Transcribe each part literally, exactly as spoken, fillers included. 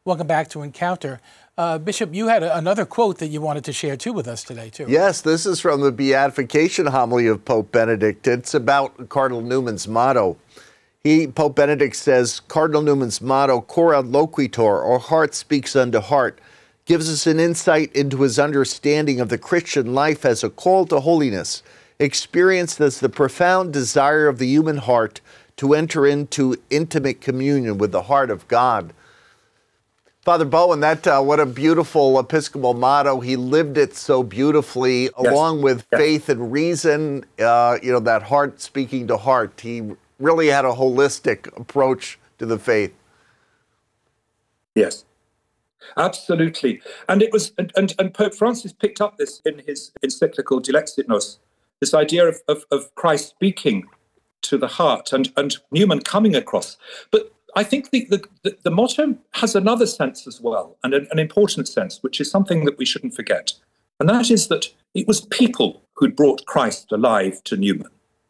Welcome back to Encounter. Uh, Bishop, you had a, another quote that you wanted to share too with us today, too. Yes, this is from the Beatification homily of Pope Benedict. It's about Cardinal Newman's motto. He, Pope Benedict says, Cardinal Newman's motto, Cor ad loquitur, or heart speaks unto heart, gives us an insight into his understanding of the Christian life as a call to holiness, experienced as the profound desire of the human heart to enter into intimate communion with the heart of God. Father Bowen, that uh, what a beautiful Episcopal motto. He lived it so beautifully, yes. along with yes. faith and reason, uh, you know, that heart speaking to heart. He really had a holistic approach to the faith. Yes, absolutely. And it was, and, and, and Pope Francis picked up this in his encyclical Dilexit Nos, this idea of, of, of Christ speaking to the heart and, and Newman coming across. But I think the, the, the motto has another sense as well, and an, an important sense, which is something that we shouldn't forget. And that is that it was people who'd brought Christ alive to Newman,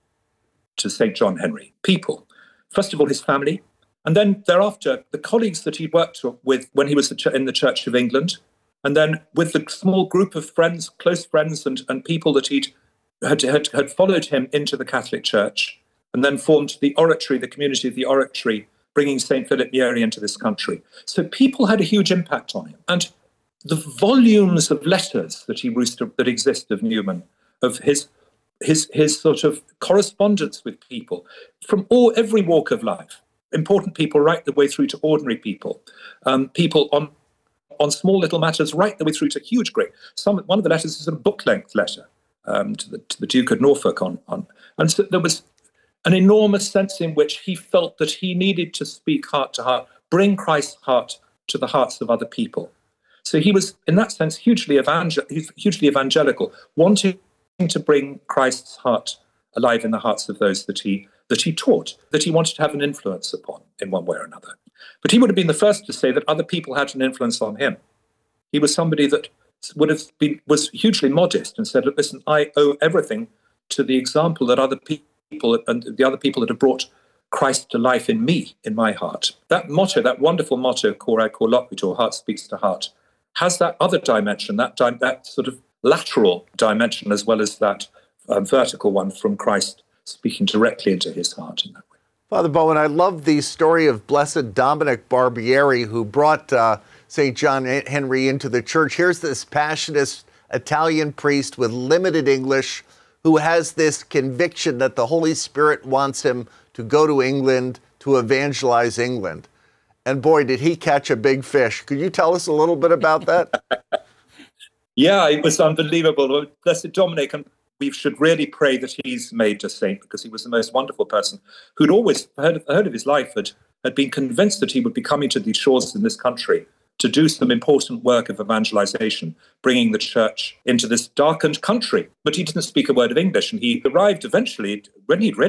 to Saint John Henry. People. First of all, his family, and then thereafter, the colleagues that he worked with when he was in the Church of England, and then with the small group of friends, close friends and, and people that he'd had, had, had followed him into the Catholic Church, and then formed the Oratory, the community of the Oratory, bringing Saint Philip Neri into this country. So people had a huge impact on him. And the volumes of letters that he that exist of Newman, of his his his sort of correspondence with people from all every walk of life, important people right the way through to ordinary people, um, people on on small little matters right the way through to huge great. Some one of the letters is a book-length letter um, to the to the Duke of Norfolk on on, and so there was an enormous sense in which he felt that he needed to speak heart to heart, bring Christ's heart to the hearts of other people. So he was, in that sense, hugely, evangel- hugely evangelical, wanting to bring Christ's heart alive in the hearts of those that he that he taught, that he wanted to have an influence upon in one way or another. But he would have been the first to say that other people had an influence on him. He was somebody that would have been was hugely modest and said, "Look, listen, I owe everything to the example that other people." people and the other people that have brought Christ to life in me, in my heart." That motto, that wonderful motto, Cor ad cor loquitur, heart speaks to heart, has that other dimension, that di- that sort of lateral dimension, as well as that um, vertical one from Christ speaking directly into his heart in that way. Father Bowen, I love the story of Blessed Dominic Barbieri, who brought uh, Saint John Henry into the church. Here's this passionate Italian priest with limited English, who has this conviction that the Holy Spirit wants him to go to England to evangelize England. And boy, did he catch a big fish. Could you tell us a little bit about that? Yeah, it was unbelievable. Blessed Dominic, and we should really pray that he's made a saint, because he was the most wonderful person who'd always heard of, heard of his life, had, had been convinced that he would be coming to these shores in this country to do some important work of evangelization, bringing the church into this darkened country. But he didn't speak a word of English, and he arrived eventually, when he'd read